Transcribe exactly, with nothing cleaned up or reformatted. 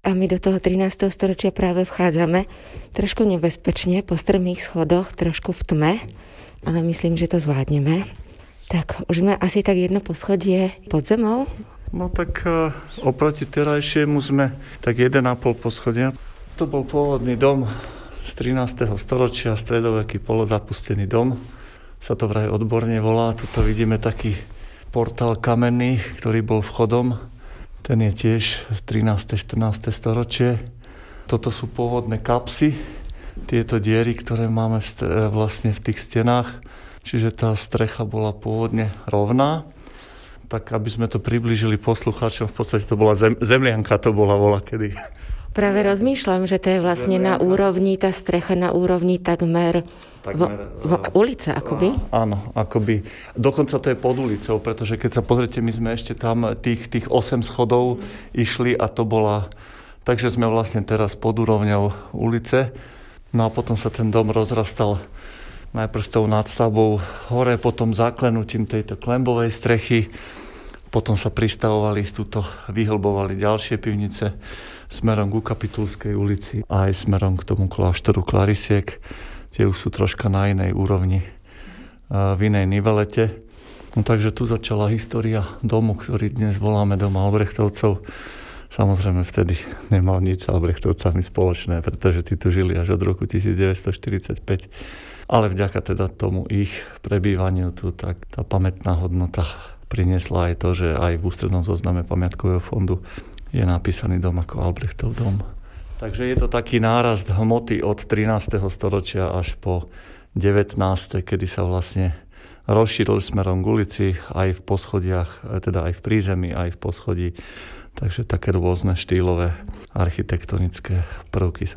a my do toho trinásteho storočia práve vchádzame trošku nebezpečne, po strmých schodoch, trošku v tme, ale myslím, že to zvládneme. Tak už sme asi tak jedno poschodie pod zemou. No tak uh, oproti terajšiemu sme tak jeden a pol poschodia. To bol pôvodný dom z trinásteho storočia, stredoveký polozapustený dom. Sa to vraj odborne volá. Tuto vidíme taký portál kamenný, ktorý bol vchodom. Ten je tiež z trinásteho štrnásteho storočie. Toto sú pôvodné kapsy. Tieto diery, ktoré máme v st- vlastne v tých stenách. Čiže tá strecha bola pôvodne rovná. Tak aby sme to priblížili poslucháčom, v podstate to bola zem, zemlianka, to bola voľakedy. Práve rozmýšľam, že to je vlastne zemlianka. Na úrovni, tá strecha na úrovni takmer, takmer v, v ulice, akoby? Áno, akoby. Dokonca to je pod ulicou, pretože keď sa pozrite, my sme ešte tam tých, tých osem schodov mm. išli a to bola... Takže sme vlastne teraz pod úrovňou ulice. No a potom sa ten dom rozrastal najprv tou nadstavbou hore, potom zaklenutím tejto klembovej strechy. Potom sa pristavovali, túto vyhlbovali ďalšie pivnice smerom ku Kapitulskej ulici a aj smerom k tomu kláštoru Klarisiek, tie už sú troška na inej úrovni, v inej nivelete. No takže tu začala história domu, ktorý dnes voláme dom Albrechtovcov. Samozrejme vtedy nemal nič s Albrechtovcami spoločné, pretože tí tu žili až od roku devätnásťstoštyridsaťpäť. Ale vďaka teda tomu ich prebývaniu tu, tak tá pamätná hodnota priniesla aj to, že aj v ústrednom zozname pamiatkového fondu je napísaný dom ako Albrechtov dom. Takže je to taký nárast hmoty od trinásteho storočia až po devätnáste, kedy sa vlastne rozšíril smerom k ulici aj v poschodiach, teda aj v prízemí, aj v poschodí. Takže také rôzne štýlové architektonické prvky sa